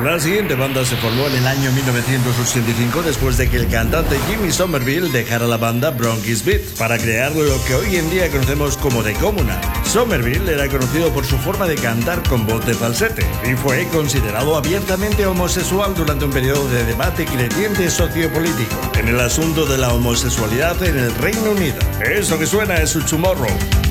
La siguiente banda se formó en el año 1985 después de que el cantante Jimmy Somerville dejara la banda Bronx Beat para crear lo que hoy en día conocemos como The Communal. Somerville era conocido por su forma de cantar con voz de falsete y fue considerado abiertamente homosexual durante un periodo de debate creciente sociopolítico en el asunto de la homosexualidad en el Reino Unido. Eso que suena es su Tomorrow.